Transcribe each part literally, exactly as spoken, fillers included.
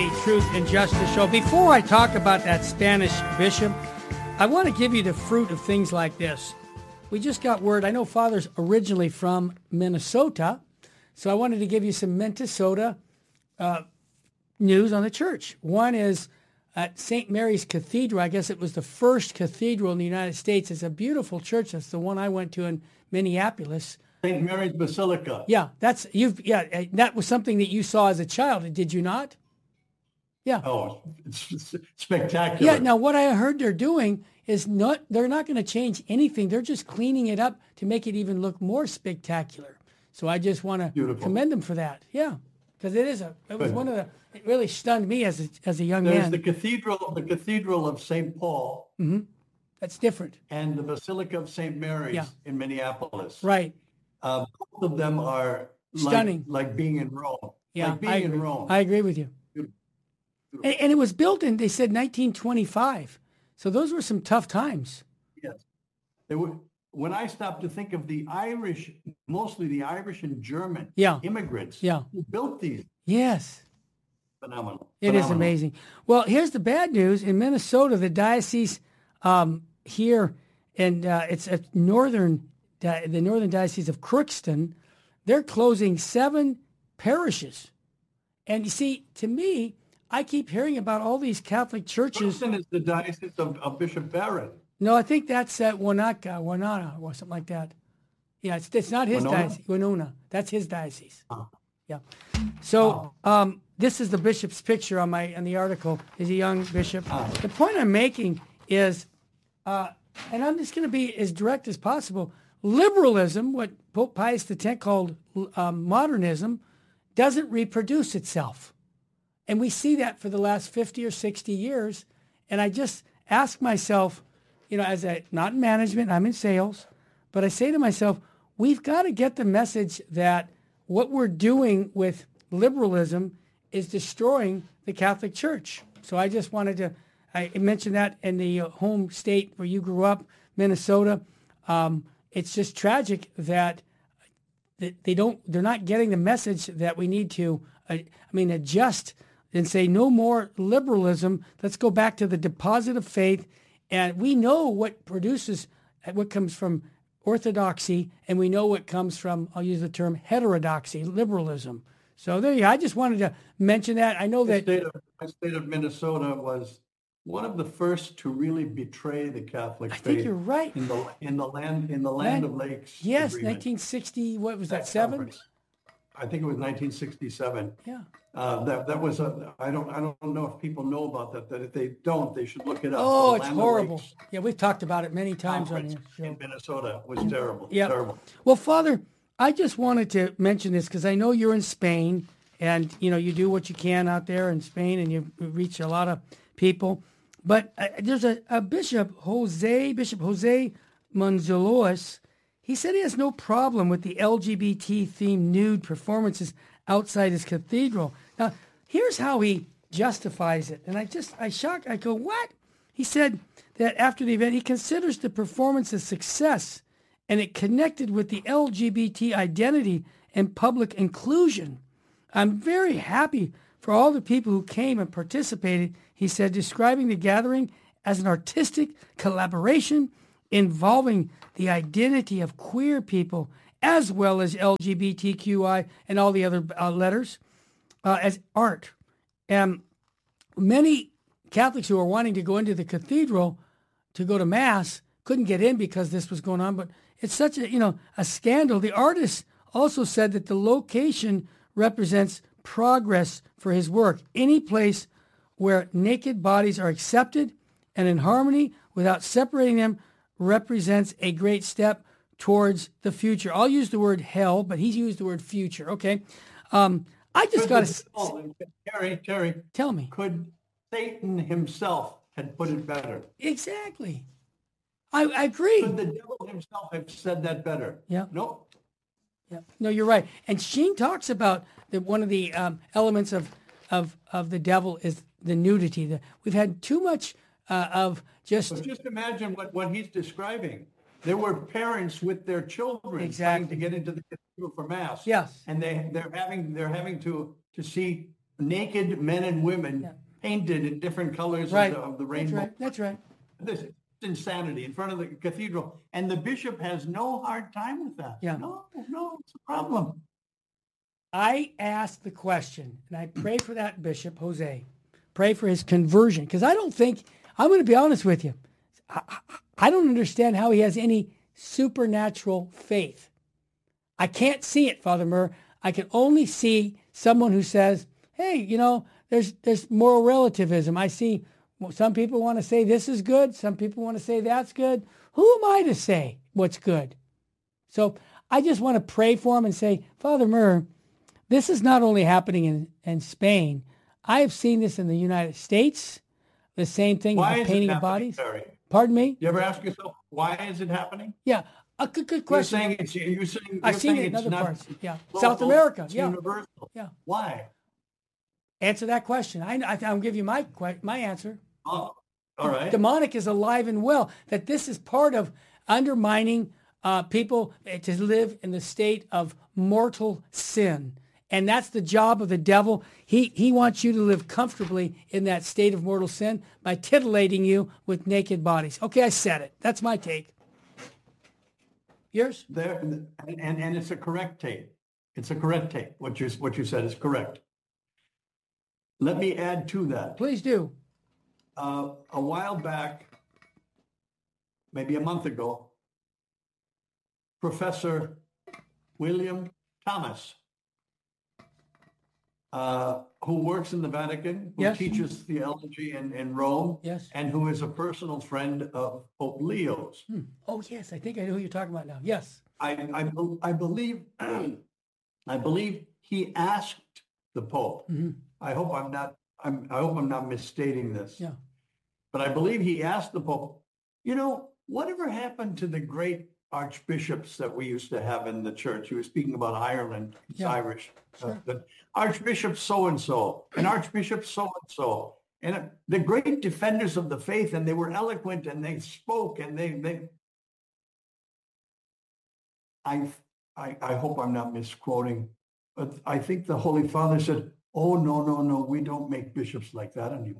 the Truth and Justice Show. Before I talk about that Spanish bishop, I want to give you the fruit of things like this. We just got word, I know Father's originally from Minnesota, so I wanted to give you some Minnesota uh, news on the church. One is at Saint Mary's Cathedral. I guess it was the first cathedral in the United States. It's a beautiful church. That's the one I went to in Minneapolis. Saint Mary's Basilica. Yeah, that's you've yeah, that was something that you saw as a child, did you not? Yeah. Oh, it's spectacular. Yeah, now what I heard they're doing is not they're not going to change anything. They're just cleaning it up to make it even look more spectacular. So I just want to Beautiful. commend them for that. Yeah. Because it is a it was Good. one of the it really stunned me as a as a young There's man. the cathedral, the Cathedral of Saint Paul Mm-hmm. That's different. and the Basilica of Saint Mary's Yeah. in Minneapolis. Right. Uh, both of them are Stunning. Like, like being in Rome. Yeah. Like being I in agree. Rome. I agree with you. Beautiful. And, and it was built in, they said, nineteen twenty-five. So those were some tough times. Yes. They were, when I stopped to think of the Irish, mostly the Irish and German Yeah. immigrants Yeah. who built these, Yes. phenomenal. It is phenomenal. amazing. Well, here's the bad news. In Minnesota, the diocese um, here, and uh, it's a northern, di- the northern diocese of Crookston, they're closing seven parishes. And you see, to me, I keep hearing about all these Catholic churches. Crookston is the diocese of, of Bishop Barrett. No, I think that's at Wanaka, Wanana, or something like that. Yeah, it's, it's not his Winona? diocese. Winona. That's his diocese. Oh. Yeah. So um, this is the bishop's picture on my on the article. He's a young bishop. Oh. The point I'm making is, uh, and I'm just going to be as direct as possible. Liberalism, what Pope Pius X called um, modernism, doesn't reproduce itself, and we see that for the last fifty or sixty years. And I just ask myself, you know, as a not in management, I'm in sales, but I say to myself, we've got to get the message that what we're doing with liberalism is destroying the Catholic Church. So I just wanted to, I mentioned that in the home state where you grew up, Minnesota. Um, it's just tragic that they don't, they're not getting the message that we need to, uh, I mean, adjust and say no more liberalism. Let's go back to the deposit of faith. And we know what produces, what comes from orthodoxy, and we know what comes from, I'll use the term heterodoxy, liberalism. So there you go. I just wanted to mention that. I know The that... state of, the state of Minnesota was one of the first to really betray the Catholic I faith. think you're right. In the in the land in the land, Land- of lakes. Yes, agreement. nineteen sixty, what was that, That seven? conference. I think it was nineteen sixty-seven. Yeah. Uh, that that was a. I don't I don't know if people know about that. That if they don't, they should look it up. Oh, The it's Land of Horrible. Lakes Yeah, we've talked about it many times on Conference your show. in Minnesota was terrible. Yeah. Terrible. Well, Father, I just wanted to mention this because I know you're in Spain, and you know you do what you can out there in Spain, and you reach a lot of people. But uh, there's a, a bishop, Jose Bishop Jose Manzalois. He said he has no problem with the L G B T themed nude performances outside his cathedral. Now, here's how he justifies it, and I just I shocked. I go, what? He said that after the event, he considers the performance a success, and it connected with the L G B T identity and public inclusion. I'm very happy for all the people who came and participated, he said, describing the gathering as an artistic collaboration involving the identity of queer people as well as L G B T Q I and all the other uh, letters uh, as art. And many Catholics who are wanting to go into the cathedral to go to Mass couldn't get in because this was going on. But it's such a, you know, a scandal. The artist also said that the location represents progress for his work. Any place where naked bodies are accepted and in harmony without separating them represents a great step towards the future. I'll use the word hell, but he's used the word future. Okay. Um, I just got to... Oh, Terry, Terry, Tell me. could Satan himself had put it better? Exactly. I, I agree. Could the devil himself have said that better? Yeah. Nope. Yeah. No, you're right. And Sheen talks about that one of the um, elements of, of of the devil is the nudity. The, we've had too much uh, of just... But just imagine what, what he's describing. There were parents with their children Exactly. trying to get into the cathedral for Mass. Yes. And they they're having they're having to to see naked men and women Yeah. painted in different colors Right. of, the, of the That's rainbow. right. That's right. This is insanity in front of the cathedral. And the bishop has no hard time with that. Yeah. No, no, it's a problem. I asked the question, and I pray for that bishop, Jose. Pray for his conversion, because I don't think, I'm going to be honest with you, I, I, I don't understand how he has any supernatural faith. I can't see it, Father Murr. I can only see someone who says, hey, you know, there's there's moral relativism. I see some people want to say this is good. Some people want to say that's good. Who am I to say what's good? So I just want to pray for him and say, Father Murr, this is not only happening in, in Spain. I have seen this in the United States. The same thing, Why the is it painting of happening, bodies. Barry? Pardon me? You ever ask yourself, why is it happening? Yeah, a good, good You're question. saying it's, you're saying, I've you're seen saying it in it's other not parts. Yeah, local, South America. it's Yeah, universal. yeah. Why? Answer that question. I, I, I'll give you my que- my answer. Oh, all right. Demonic is alive and well. That this is part of undermining uh, people to live in the state of mortal sin. And that's the job of the devil. He he wants you to live comfortably in that state of mortal sin by titillating you with naked bodies. Okay, I said it. That's my take. Yours? There, and, and, and it's a correct take. It's a correct take. What you, what you said is correct. Let me add to that. Please do. Uh, a while back, maybe a month ago, Professor William Thomas, uh, who works in the Vatican, who Yes. teaches theology in, in Rome, Yes. and who is a personal friend of Pope Leo's. Hmm. Oh, yes. I think I know who you're talking about now. Yes. I, I, be- I believe, I believe he asked the Pope. Mm-hmm. I hope I'm not, I'm, I hope I'm not misstating this. Yeah. But I believe he asked the Pope, you know, whatever happened to the great archbishops that we used to have in the church? He was speaking about Ireland. It's Yeah. Irish. Sure. Uh, the Archbishop so-and-so, and Archbishop so-and-so, and uh, the great defenders of the faith, and they were eloquent, and they spoke, and they, they, I, I, I hope I'm not misquoting, but I think the Holy Father said, oh, no, no, no, we don't make bishops like that anymore.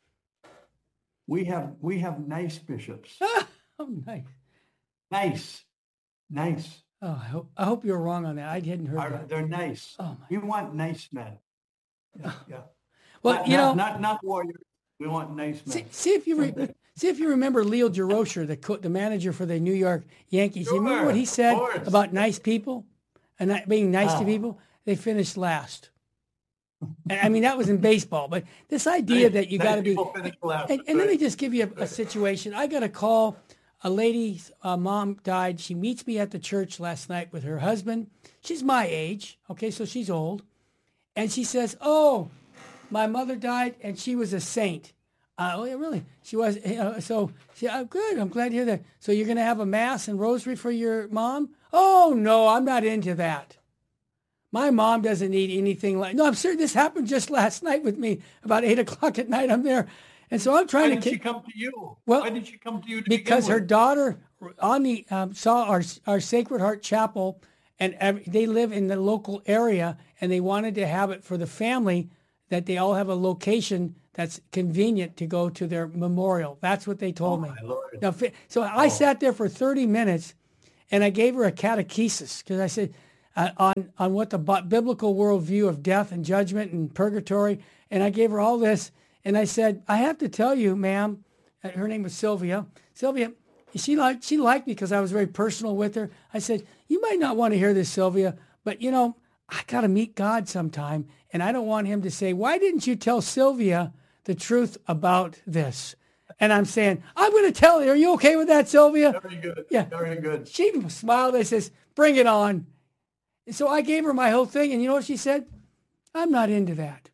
We have, we have nice bishops. Oh, nice. Nice, nice. Oh, I hope, I hope you're wrong on that. I hadn't heard Are- that. They're nice. Oh, my. We want nice men. Yeah, yeah. Well, Not- you know, not, not, not warriors. We want nice see, men. see if you re- see if you remember Leo Durocher, the co- the manager for the New York Yankees. You remember Sure, what he of said course. about nice people and not being nice to Oh. people? They finished last. And, I mean, that was in baseball, but this idea that you Nice got to be. people finish last, And, and let me right. just give you a, a situation. I got a call. A lady's uh, mom died. She meets me at the church last night with her husband. She's my age. Okay, so she's old. And she says, oh, my mother died and she was a saint. Uh, oh, yeah, really? She was. You know, so she, oh, good. I'm glad to hear that. So you're going to have a mass and rosary for your mom? Oh, no, I'm not into that. My mom doesn't need anything like, no, I'm serious. This happened just last night with me. About eight o'clock at night, I'm there. And so I'm trying Why to did she ki- come to you? Well, Why did she come to you? To because begin her with? daughter on the um, saw our our Sacred Heart Chapel, and ev- they live in the local area, and they wanted to have it for the family, that they all have a location that's convenient to go to their memorial. That's what they told Oh, me. my Lord. Now, fi- so I sat there for thirty minutes, and I gave her a catechesis because I said uh, on on what the bi- biblical worldview of death and judgment and purgatory, and I gave her all this. And I said, I have to tell you, ma'am, uh, her name was Sylvia. Sylvia, she liked, she liked me because I was very personal with her. I said, you might not want to hear this, Sylvia, but, you know, I got to meet God sometime. And I don't want him to say, why didn't you tell Sylvia the truth about this? And I'm saying, I'm going to tell her. Are you okay with that, Sylvia? Very good. Yeah. Very good. She smiled and says, bring it on. And so I gave her my whole thing. And you know what she said? I'm not into that.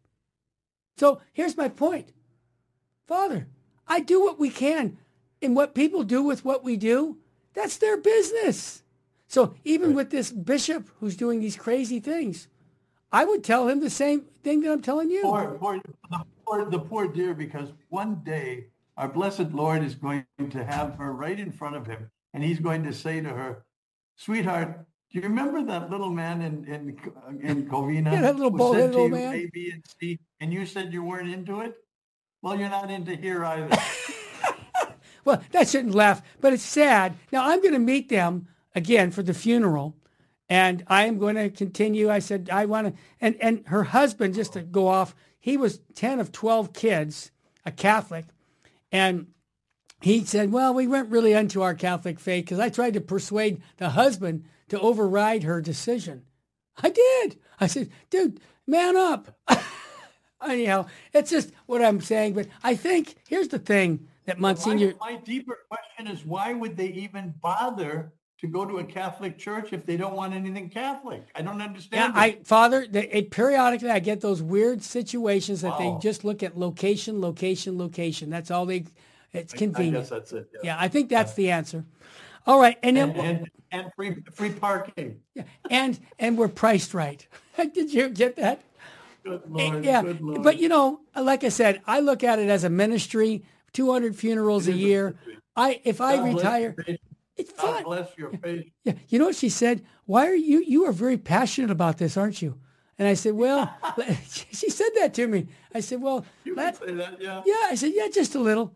So here's my point. Father, I do what we can. And what people do with what we do, that's their business. So even Right. with this bishop who's doing these crazy things, I would tell him the same thing that I'm telling you. Poor, poor, the, poor, the poor dear, because one day our blessed Lord is going to have her right in front of him, and he's going to say to her, sweetheart, do you remember that little man in in, in Covina? Yeah, that little who bald-headed said to old you man. A, B, and C? and you said you weren't into it? Well, you're not into here either. Well, that shouldn't laugh, but it's sad. Now, I'm going to meet them again for the funeral, and I'm going to continue. I said, I want to, and, and her husband, just to go off, he was ten of twelve kids, a Catholic, and he said, well, we weren't really into our Catholic faith because I tried to persuade the husband to override her decision. I did. I said, dude, man up. Anyhow, it's just what I'm saying. But I think, here's the thing that Monsignor... My, my deeper question is, why would they even bother to go to a Catholic church if they don't want anything Catholic? I don't understand. Yeah, I, Father, they, it, periodically I get those weird situations that Wow. they just look at location, location, location. That's all they... It's convenient. I guess that's it. Yeah, yeah I think that's the answer. All right, and then... And, and, and free free parking. Yeah, and and we're priced right. Did you get that? Good Lord, yeah, good Lord. But you know, like I said, I look at it as a ministry. two hundred funerals a year. I if I God bless retire, your faith. it's God fun. bless your faith. Yeah, you know what she said? Why are you? You are very passionate about this, aren't you? And I said, well, she said that to me. I said, well, You that, can say that, yeah. yeah. I said, yeah, just a little.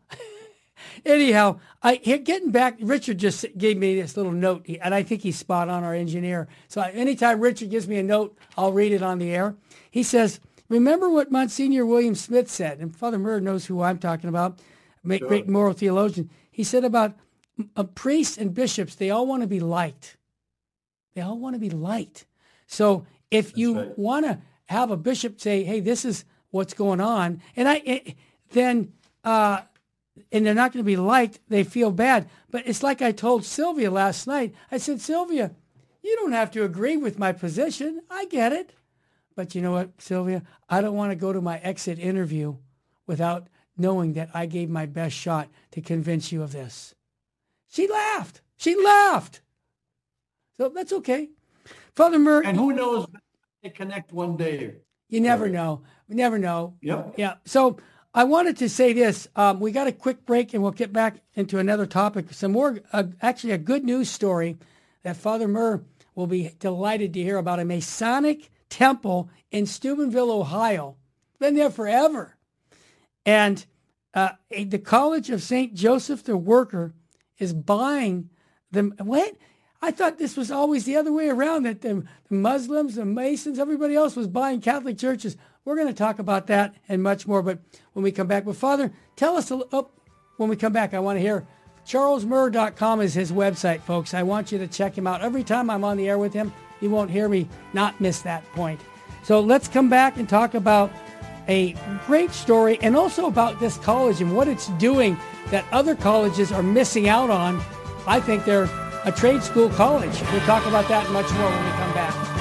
Anyhow, I here, getting back. Richard just gave me this little note, and I think he's spot on, our engineer. So anytime Richard gives me a note, I'll read it on the air. He says, remember what Monsignor William Smith said, and Father Murr knows who I'm talking about, great Sure. moral theologian. He said about uh, priests and bishops, they all want to be liked. They all want to be liked. So if That's you right. want to have a bishop say, hey, this is what's going on, and I it, then... Uh, and they're not going to be liked, they feel bad. But it's like I told Sylvia last night. I said, Sylvia, you don't have to agree with my position. I get it. But you know what, Sylvia? I don't want to go to my exit interview without knowing that I gave my best shot to convince you of this. She laughed. She laughed. So that's okay. Father Murr, And who knows, they connect one day. you never know. We never know. Yep. Yeah. So I wanted to say this. Um, we got a quick break, and we'll get back into another topic. Some more, uh, actually, a good news story that Father Murr will be delighted to hear about a Masonic temple in Steubenville, Ohio. Been there forever. And uh, the College of Saint Joseph the Worker is buying them. What? I thought this was always the other way around, that the, the Muslims, the Masons, everybody else was buying Catholic churches. We're going to talk about that and much more, but when we come back. But Father, tell us, a, oh, when we come back, I want to hear, charles murr dot com is his website, folks. I want you to check him out. Every time I'm on the air with him, you won't hear me not miss that point. So let's come back and talk about a great story, and also about this college and what it's doing that other colleges are missing out on. I think they're a trade school college. We'll talk about that and much more when we come back.